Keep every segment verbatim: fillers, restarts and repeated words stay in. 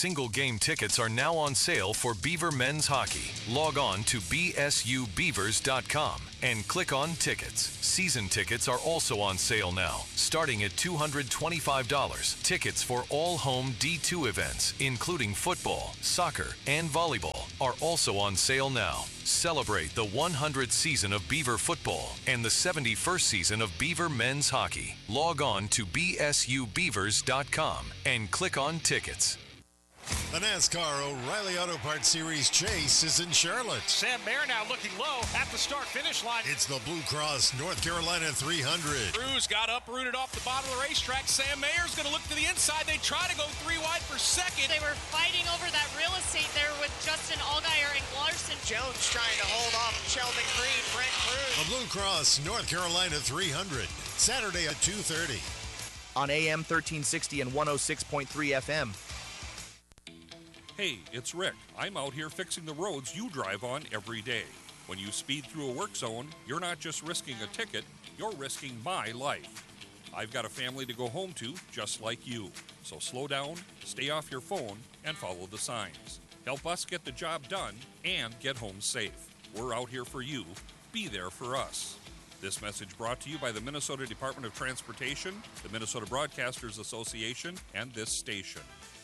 single game tickets are now on sale for Beaver Men's Hockey. Log on to b s u beavers dot com and click on Tickets. Season tickets are also on sale now, starting at two hundred twenty-five dollars. Tickets for all home D two events, including football, soccer, and volleyball, are also on sale now. Celebrate the one hundredth season of Beaver football and the seventy-first season of Beaver Men's Hockey. Log on to b s u beavers dot com and click on Tickets. The NASCAR O'Reilly Auto Parts Series chase is in Charlotte. Sam Mayer now looking low at the start-finish line. It's the Blue Cross North Carolina three hundred. Cruz got uprooted off the bottom of the racetrack. Sam Mayer's going to look to the inside. They try to go three wide for second. They were fighting over that real estate there with Justin Allgaier and Larson. Jones trying to hold off Sheldon Creed, Brent Cruz. The Blue Cross North Carolina three hundred, Saturday at two thirty. On A M thirteen sixty and one oh six point three F M. Hey, it's Rick. I'm out here fixing the roads you drive on every day. When you speed through a work zone, you're not just risking a ticket, you're risking my life. I've got a family to go home to just like you. So slow down, stay off your phone, and follow the signs. Help us get the job done and get home safe. We're out here for you. Be there for us. This message brought to you by the Minnesota Department of Transportation, the Minnesota Broadcasters Association, and this station.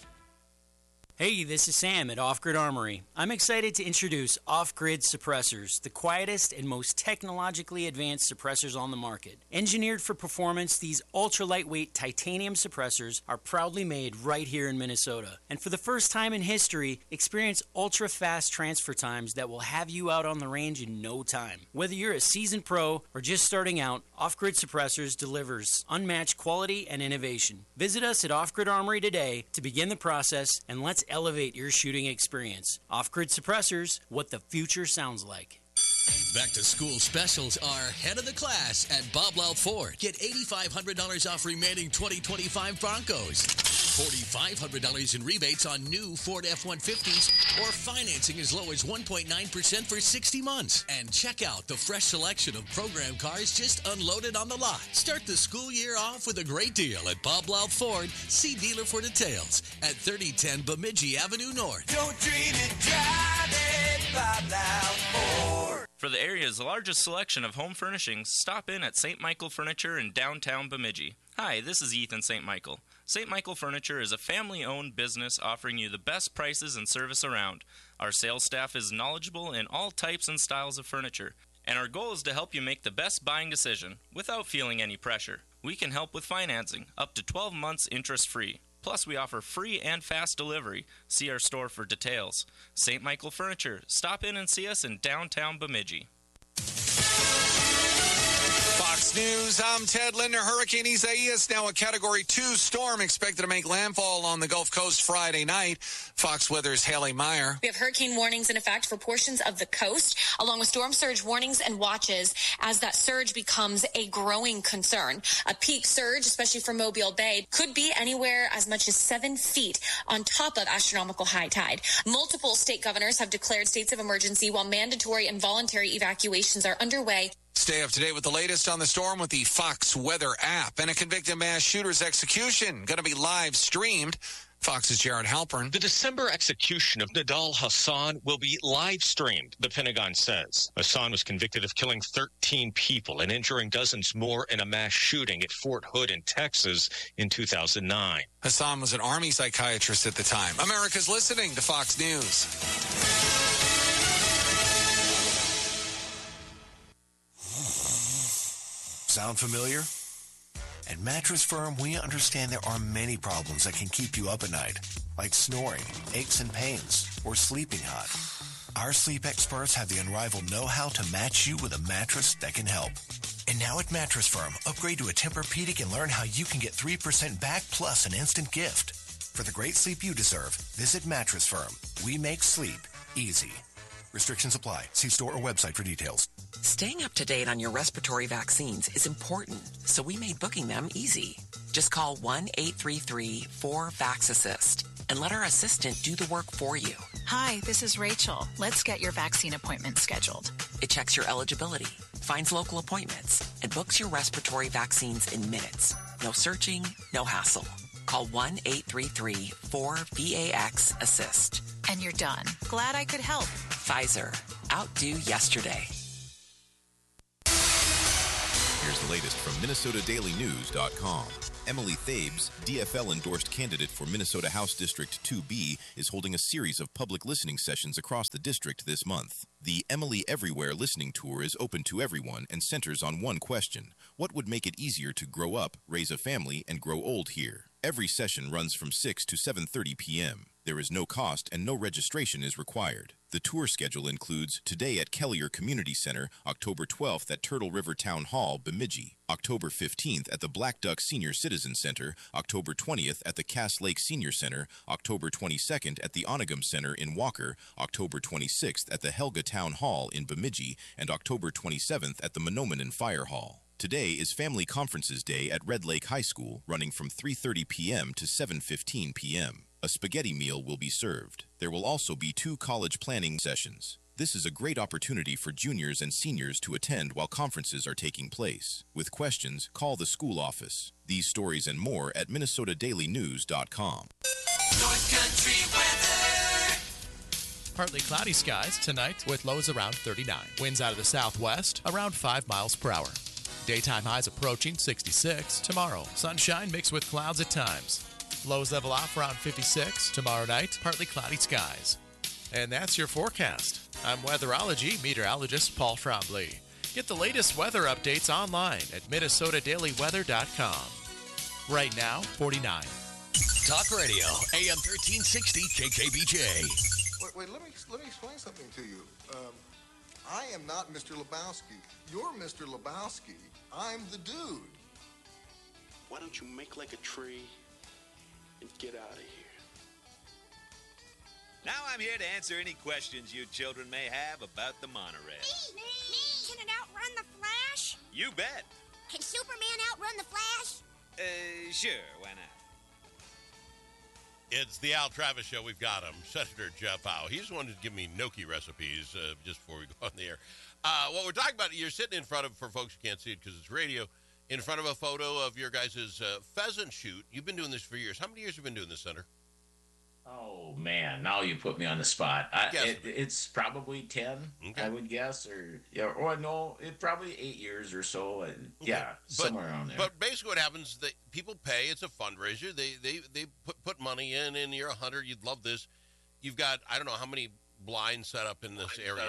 Hey, this is Sam at Off Grid Armory. I'm excited to introduce Off Grid Suppressors, the quietest and most technologically advanced suppressors on the market. Engineered for performance, these ultra-lightweight titanium suppressors are proudly made right here in Minnesota. And for the first time in history, experience ultra-fast transfer times that will have you out on the range in no time. Whether you're a seasoned pro or just starting out, Off Grid Suppressors delivers unmatched quality and innovation. Visit us at Off Grid Armory today to begin the process, and let's elevate your shooting experience. Off-Grid Suppressors, what the future sounds like. Back to school specials are head of the class at Bob Loud Ford. Get eight thousand five hundred dollars off remaining twenty twenty-five Broncos. four thousand five hundred dollars in rebates on new Ford F one fifties or financing as low as one point nine percent for sixty months. And check out the fresh selection of program cars just unloaded on the lot. Start the school year off with a great deal at Bob Loud Ford. See dealer for details at thirty ten Bemidji Avenue North. Don't dream it, drive it, Bob Loud Ford. For the area's largest selection of home furnishings, stop in at Saint Michael Furniture in downtown Bemidji. Hi, this is Ethan Saint Michael. Saint Michael Furniture is a family-owned business offering you the best prices and service around. Our sales staff is knowledgeable in all types and styles of furniture, and our goal is to help you make the best buying decision without feeling any pressure. We can help with financing, up to twelve months interest-free. Plus, we offer free and fast delivery. See our store for details. Saint Michael Furniture. Stop in and see us in downtown Bemidji. Fox News, I'm Ted Linder. Hurricane Isaias, now a Category two storm, expected to make landfall on the Gulf Coast Friday night. Fox Weather's Haley Meyer. We have hurricane warnings in effect for portions of the coast, along with storm surge warnings and watches as that surge becomes a growing concern. A peak surge, especially for Mobile Bay, could be anywhere as much as seven feet on top of astronomical high tide. Multiple state governors have declared states of emergency while mandatory and voluntary evacuations are underway. Stay up to date with the latest on the storm with the Fox Weather app. And a convicted mass shooter's execution going to be live streamed. Fox's Jared Halpern. The December execution of Nidal Hasan will be live streamed, the Pentagon says. Hasan was convicted of killing thirteen people and injuring dozens more in a mass shooting at Fort Hood in Texas in two thousand nine. Hasan was an Army psychiatrist at the time. America's listening to Fox News. Sound familiar? At Mattress Firm, we understand there are many problems that can keep you up at night, like snoring, aches and pains, or sleeping hot. Our sleep experts have the unrivaled know-how to match you with a mattress that can help. And now at Mattress Firm, upgrade to a Tempur-Pedic and learn how you can get three percent back plus an instant gift. For the great sleep you deserve, visit Mattress Firm. We make sleep easy. Restrictions apply. See store or website for details. Staying up to date on your respiratory vaccines is important, so we made booking them easy. Just call one eight three three four vax assist and let our assistant do the work for you. Hi, this is Rachel. Let's get your vaccine appointment scheduled. It checks your eligibility, finds local appointments, and books your respiratory vaccines in minutes. No searching, no hassle. Call one eight three three four V A X assist. And you're done. Glad I could help. Pfizer. Outdo yesterday. Here's the latest from Minnesota Daily News dot com. Emily Thabes, D F L-endorsed candidate for Minnesota House District two B, is holding a series of public listening sessions across the district this month. The Emily Everywhere listening tour is open to everyone and centers on one question: what would make it easier to grow up, raise a family, and grow old here? Every session runs from six to seven thirty p.m. There is no cost and no registration is required. The tour schedule includes today at Kellier Community Center, October twelfth at Turtle River Town Hall, Bemidji, October fifteenth at the Black Duck Senior Citizen Center, October twentieth at the Cass Lake Senior Center, October twenty-second at the Onagum Center in Walker, October twenty-sixth at the Helga Town Hall in Bemidji, and October twenty-seventh at the Menominee Fire Hall. Today is Family Conferences Day at Red Lake High School, running from three thirty p.m. to seven fifteen p.m. A spaghetti meal will be served. There will also be two college planning sessions. This is a great opportunity for juniors and seniors to attend while conferences are taking place. With questions, call the school office. These stories and more at Minnesota Daily News dot com. North Country weather. Partly cloudy skies tonight with lows around thirty-nine. Winds out of the southwest around five miles per hour. Daytime highs approaching sixty-six. Tomorrow, sunshine mixed with clouds at times. Lows level off around fifty-six. Tomorrow night, partly cloudy skies. And that's your forecast. I'm weatherology meteorologist Paul Trombley. Get the latest weather updates online at Minnesota Daily Weather dot com. Right now, forty-nine. Talk Radio, A M thirteen sixty K K B J. Wait, wait, let me let me explain something to you. Um, I am not Mister Lebowski. You're Mister Lebowski. I'm the dude. Why don't you make like a tree and get out of here? Now I'm here to answer any questions you children may have about the monorail. Me, me, me. Can it outrun the Flash? You bet. Can Superman outrun the Flash? Uh, sure, why not? It's the Al Travis Show. We've got him, Senator Jeff Howe. He's the one who's giving me gnocchi recipes uh, just before we go on the air. Uh, what we're talking about, you're sitting in front of, for folks who can't see it because it's radio, in front of a photo of your guys' uh, pheasant shoot. You've been doing this for years. How many years have you been doing this, Senator? Oh, man, now you put me on the spot. I, Yes. it, it's probably ten, Okay. I would guess, or yeah, or no, it probably eight years or so. uh, Yeah, But- somewhere around there. But basically what happens, they, people pay. It's a fundraiser. They they they put, put money in, and you're a hunter. You'd love this. You've got, I don't know, how many blinds set up in this area?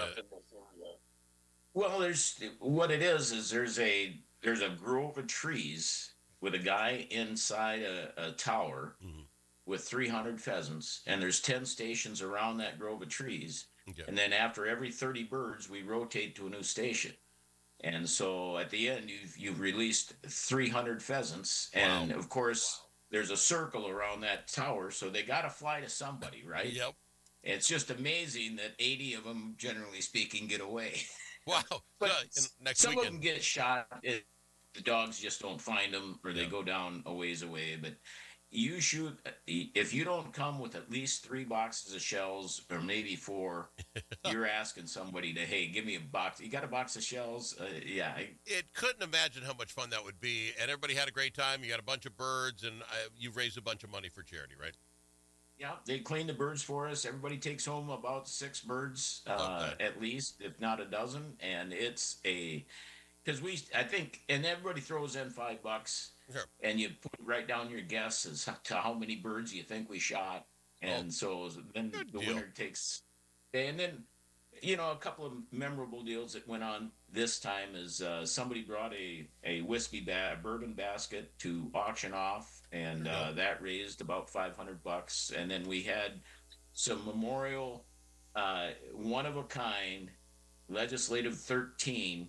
Well, there's what it is is there's a there's a grove of trees with a guy inside a, a tower Mm-hmm. with three hundred pheasants, and there's ten stations around that grove of trees. Okay. And then after every thirty birds, we rotate to a new station. And so at the end, you've you've released three hundred pheasants, and of course there's a circle around that tower, so they got to fly to somebody, right? Yep. It's just amazing that eighty of them, generally speaking, get away. Wow. But Uh, next some weekend. of them get shot. It, the dogs just don't find them, or they go down a ways away. But you shoot, if you don't come with at least three boxes of shells, or maybe four, you're asking somebody to, hey, give me a box. You got a box of shells? Uh, yeah. I, It couldn't imagine how much fun that would be, and everybody had a great time. You got a bunch of birds, and uh, you've raised a bunch of money for charity, right? Yeah, they clean the birds for us. Everybody takes home about six birds, uh, at least, if not a dozen. And it's a, because we, I think, and everybody throws in five bucks, Sure. and you put right down your guess as to how many birds you think we shot. And so then the deal. winner takes, and then, you know, a couple of memorable deals that went on this time is uh, somebody brought a, a whiskey ba- a bourbon basket to auction off, and uh, that raised about five hundred bucks. And then we had some memorial, uh, one of a kind, legislative thirteen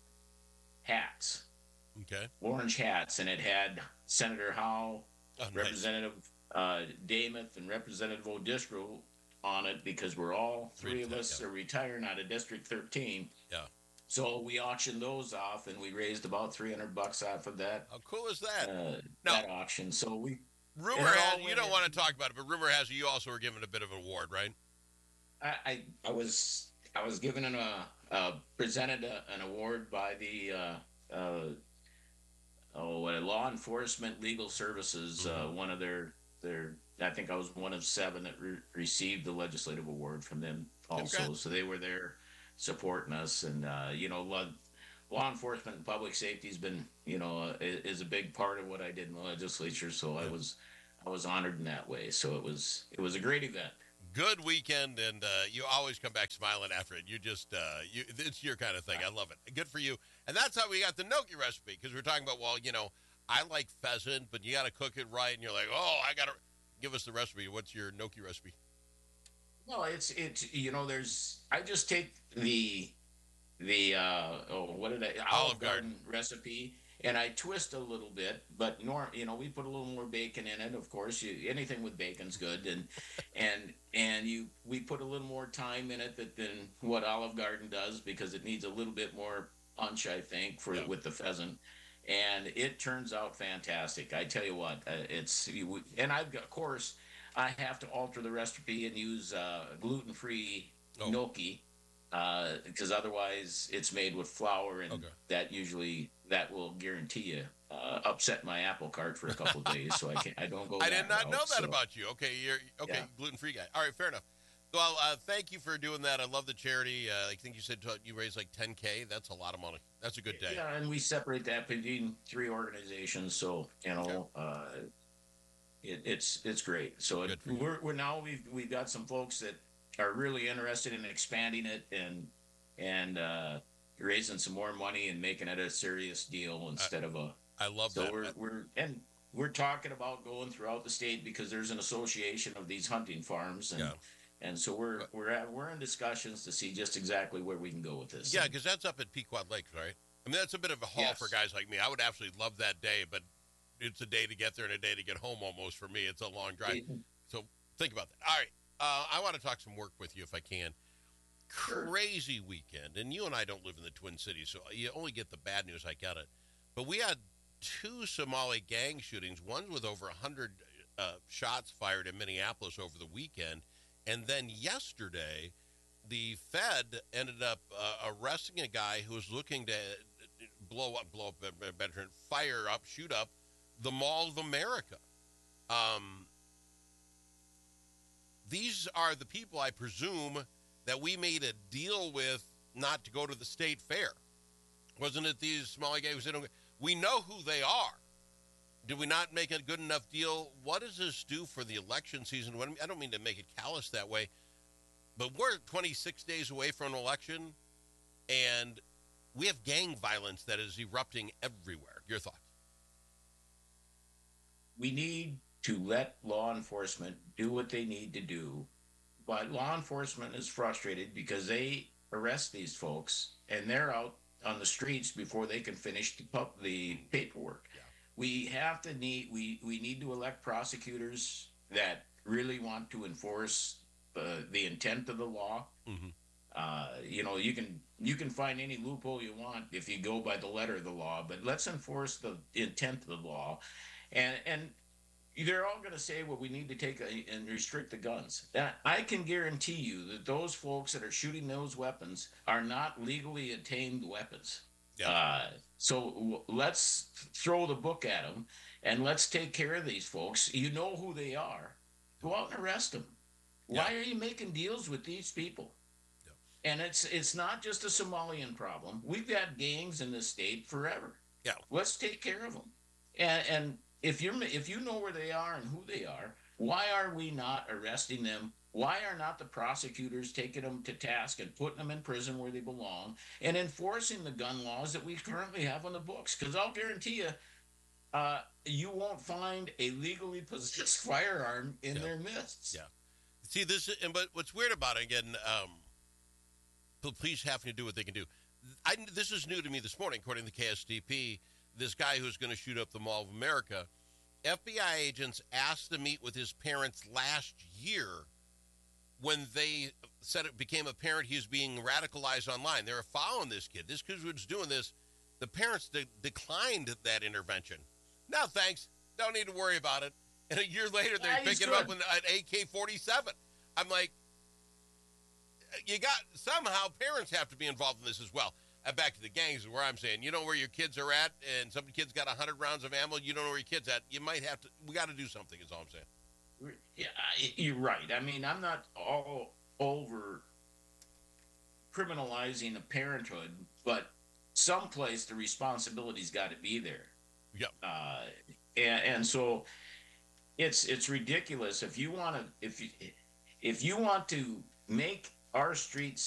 hats, Okay. orange hats, and it had Senator Howe, Oh, nice. Representative uh, Dameth, and Representative O'Driscoll on it, because we're all three of us are retiring out of District thirteen. Yeah. So we auctioned those off, and we raised about three hundred bucks off of that. How cool is that? Uh, No. that auction. So we Rumor it all has, you went don't in- want to talk about it, but rumor has it you also were given a bit of an award, right? I, I, I was I was given an uh, uh, presented a, an award by the uh, uh, oh, uh, law enforcement legal services. Uh, one of their their I think I was one of seven that re- received the legislative award from them also. Congrats. So they were there supporting us, and uh, you know, law, law enforcement and public safety has been, you know, uh, is a big part of what I did in the legislature. So I was I was honored in that way. So it was it was a great event. Good weekend, and uh, you always come back smiling after it. You just, uh, you, it's your kind of thing. I love it. Good for you. And that's how we got the gnocchi recipe, because we're talking about, well, you know, I like pheasant, but you got to cook it right, and you're like, oh, I got to give us the recipe. What's your gnocchi recipe? Well, it's it's you know, there's I just take the the uh, oh what did I Olive, Olive Garden, Garden recipe, and I twist a little bit, but nor you know we put a little more bacon in it. Of course, you, anything with bacon's good, and and and you we put a little more thyme in it that, than what Olive Garden does, because it needs a little bit more punch, I think, for yeah. with the pheasant, and it turns out fantastic. I tell you what, uh, it's and I've got, of course, I have to alter the recipe and use uh, gluten-free oh. gnocchi. Because uh, otherwise it's made with flour, and okay. that usually that will guarantee you uh, upset my apple cart for a couple of days. So I can't, I don't go. I did not route, know that so. about you. Okay, you're okay, yeah. gluten free guy. All right, fair enough. Well, uh, thank you for doing that. I love the charity. Uh, I think you said you raised like ten K. That's a lot of money. That's a good day. Yeah, and we separate that between three organizations. So you know, okay. uh, it, it's it's great. So it, we're we're now we've we've got some folks that are really interested in expanding it and and uh, raising some more money and making it a serious deal instead I, of a. I love so that. So we're we're and we're talking about going throughout the state, because there's an association of these hunting farms, and yeah. and so we're we're at, we're in discussions to see just exactly where we can go with this. Yeah, because that's up at Pequot Lakes, right? I mean, that's a bit of a haul yes. for guys like me. I would absolutely love that day, but it's a day to get there and a day to get home almost for me. It's a long drive. Mm-hmm. So think about that. All right. Uh, I want to talk some work with you if I can. Crazy weekend. And you and I don't live in the Twin Cities, so you only get the bad news. I get it. But we had two Somali gang shootings, one with over one hundred uh, shots fired in Minneapolis over the weekend. And then yesterday, the Fed ended up uh, arresting a guy who was looking to blow up, blow up, better, fire up, shoot up the Mall of America. Um... These are the people, I presume, that we made a deal with not to go to the state fair. Wasn't it these Somali guys? We know who they are. Did we not make a good enough deal? What does this do for the election season? I don't mean to make it callous that way, but we're twenty-six days away from an election, and we have gang violence that is erupting everywhere. Your thoughts? We need to let law enforcement do what they need to do. But law enforcement is frustrated because they arrest these folks and they're out on the streets before they can finish the, pu- the paperwork. Yeah. We have to need, we, we need to elect prosecutors that really want to enforce uh, the intent of the law. Mm-hmm. Uh, you know, you can, you can find any loophole you want if you go by the letter of the law, but let's enforce the intent of the law. And, and, they're all going to say, well, we need to take a, and restrict the guns. That, I can guarantee you that those folks that are shooting those weapons are not legally obtained weapons. Yeah. Uh, so w- let's throw the book at them, and let's take care of these folks. You know who they are. Go out and arrest them. Yeah. Why are you making deals with these people? Yeah. And it's it's not just a Somalian problem. We've got gangs in this state forever. Yeah. Let's take care of them. And and If you're if you know where they are and who they are, why are we not arresting them? Why are not the prosecutors taking them to task and putting them in prison where they belong and enforcing the gun laws that we currently have on the books? Because I'll guarantee you, uh, you won't find a legally possessed firearm in yeah. their midst. Yeah. See this, and but what's weird about it again? Um, the police having to do what they can do. I, this is new to me this morning, according to K S D P. This guy who's going to shoot up the Mall of America, F B I agents asked to meet with his parents last year when they said it became apparent he was being radicalized online. They were following this kid. This kid was doing this. The parents de- declined that intervention. No, thanks. Don't need to worry about it. And a year later, they're yeah, picking him up with an A K forty-seven. I'm like, you got, somehow parents have to be involved in this as well. uh, back to the gangs is where I'm saying, you know where your kids are at, and some kid's got one hundred rounds of ammo, you don't know where your kid's at. You might have to, we got to do something is all I'm saying. Yeah, you're right. I mean, I'm not all over criminalizing a parenthood, but someplace the responsibility's got to be there. Yep. Uh, and, and so it's it's ridiculous if you want to if you if you want to make our streets